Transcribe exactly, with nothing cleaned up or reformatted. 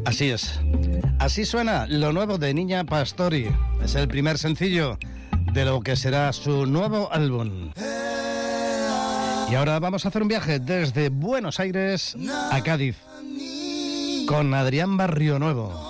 Así es. Así suena lo nuevo de Niña Pastori. Es el primer sencillo de lo que será su nuevo álbum. Y ahora vamos a hacer un viaje desde Buenos Aires a Cádiz con Adrián Barrionuevo.